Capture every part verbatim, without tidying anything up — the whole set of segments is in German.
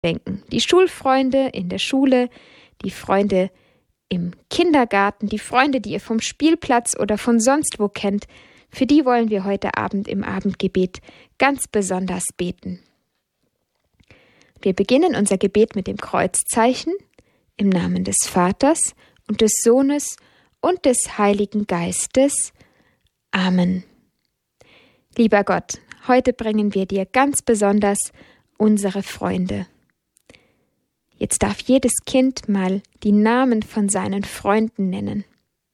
denken. Die Schulfreunde in der Schule, die Freunde im Kindergarten, die Freunde, die ihr vom Spielplatz oder von sonst wo kennt, für die wollen wir heute Abend im Abendgebet ganz besonders beten. Wir beginnen unser Gebet mit dem Kreuzzeichen im Namen des Vaters und des Sohnes und des Heiligen Geistes. Amen. Lieber Gott, heute bringen wir dir ganz besonders unsere Freunde. Jetzt darf jedes Kind mal die Namen von seinen Freunden nennen.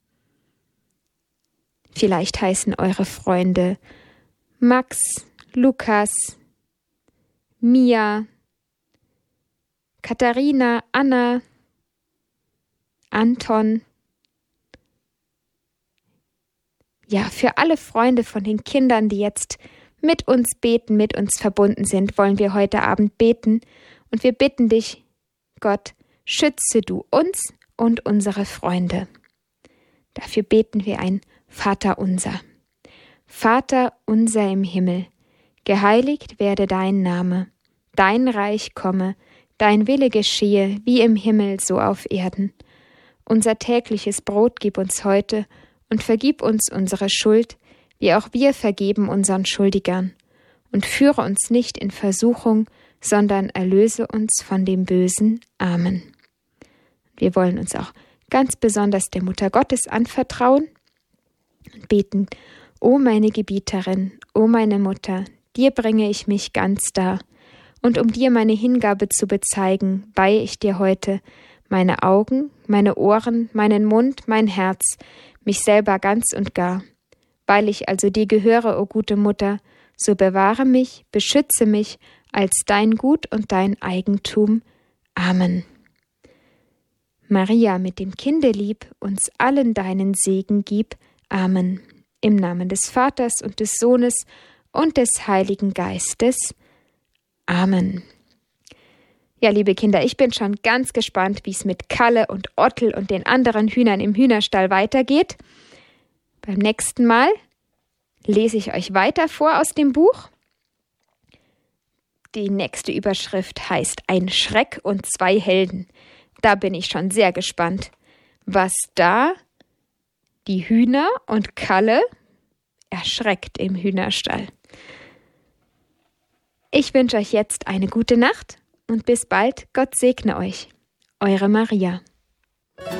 Vielleicht heißen eure Freunde Max, Lukas, Mia, Katharina, Anna, Anton. Ja, für alle Freunde von den Kindern, die jetzt mit uns beten, mit uns verbunden sind, wollen wir heute Abend beten. Und wir bitten dich, Gott, schütze du uns und unsere Freunde. Dafür beten wir ein Vater unser. Vater unser im Himmel, geheiligt werde dein Name, dein Reich komme, dein Wille geschehe, wie im Himmel so auf Erden. Unser tägliches Brot gib uns heute und vergib uns unsere Schuld, wie auch wir vergeben unseren Schuldigern. Und führe uns nicht in Versuchung, sondern erlöse uns von dem Bösen. Amen. Wir wollen uns auch ganz besonders der Mutter Gottes anvertrauen und beten: O meine Gebieterin, o meine Mutter, dir bringe ich mich ganz dar. Und um dir meine Hingabe zu bezeigen, weihe ich dir heute meine Augen, meine Ohren, meinen Mund, mein Herz, mich selber ganz und gar. Weil ich also dir gehöre, o gute Mutter, so bewahre mich, beschütze mich als dein Gut und dein Eigentum. Amen. Maria, mit dem Kinde lieb, uns allen deinen Segen gib. Amen. Im Namen des Vaters und des Sohnes und des Heiligen Geistes. Amen. Ja, liebe Kinder, ich bin schon ganz gespannt, wie es mit Kalle und Ottel und den anderen Hühnern im Hühnerstall weitergeht. Beim nächsten Mal lese ich euch weiter vor aus dem Buch. Die nächste Überschrift heißt Ein Schreck und zwei Helden. Da bin ich schon sehr gespannt, was da die Hühner und Kalle erschreckt im Hühnerstall. Ich wünsche euch jetzt eine gute Nacht und bis bald. Gott segne euch. Eure Maria.